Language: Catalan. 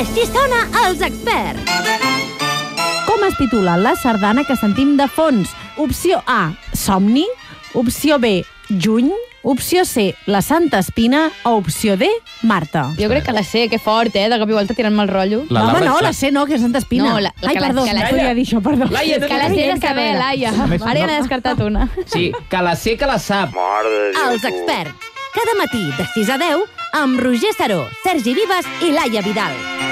Així sona Els Experts. Com es titula la sardana que sentim de fons? Opció A, Somni. Opció B, Juny. Opció C, La Santa Espina. O opció D, Marta. Jo crec que la sé, que fort, de cop i volta tirant-me el rotllo. Home, no, la C no, que és Santa Espina. No, Ai, perdó, no podia dir això, perdó. Laia, Que la sé de saber, Laia. Ara ja n'he descartat una. Sí, que la sé que la sap. Els Experts. Cada matí de 6 a 10 amb Roger Saró, Sergi Vives i Laia Vidal.